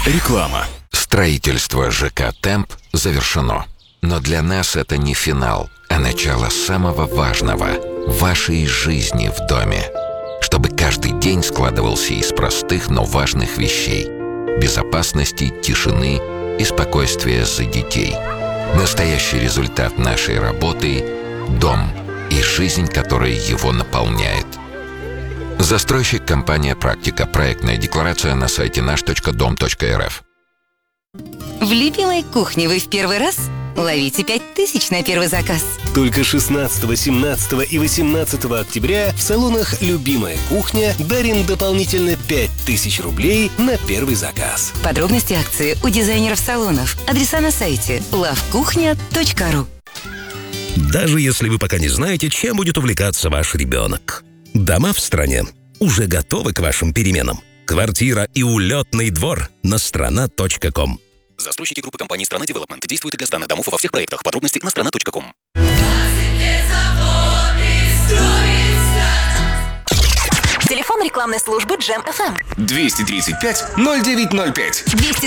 Реклама. Строительство ЖК «Темп» завершено. Но для нас это не финал, а начало самого важного – вашей жизни в доме. Чтобы каждый день складывался из простых, но важных вещей – безопасности, тишины и спокойствия за детей. Настоящий результат нашей работы – дом и жизнь, которая его наполняет. Застройщик компания «Практика». Проектная декларация на сайте наш.дом.рф. В любимой кухне вы в первый раз? Ловите 5000 на первый заказ. Только 16, 17 и 18 октября в салонах «Любимая кухня» дарим дополнительно 5000 рублей на первый заказ. Подробности акции у дизайнеров салонов. Адреса на сайте lovekuchня.ru. Даже если вы пока не знаете, чем будет увлекаться ваш ребенок. Дома в стране уже готовы к вашим переменам. Квартира и улетный двор на страна.ком. Застройщики группы компании «Страна Девелопмент» действуют для сдана домов во всех проектах. Подробности на страна.ком. Телефон рекламной службы Джем FM. 235-0905.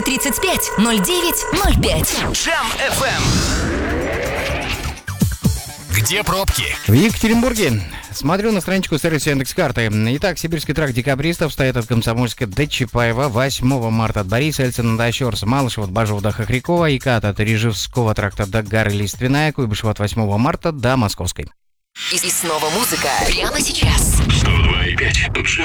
235-0905. Джем FM. Где пробки? В Екатеринбурге. Смотрю на страничку сервиса Яндекс.Карты. Итак, Сибирский тракт декабристов стоит от Комсомольска до Чапаева, 8 марта от Бориса Ельцина до Ощерса, Малышева от Бажова до Хохрякова, Икат от Рижевского тракта до горы Лиственная, Куйбышева от 8 марта до Московской. И снова музыка прямо сейчас. 102,5 Джем.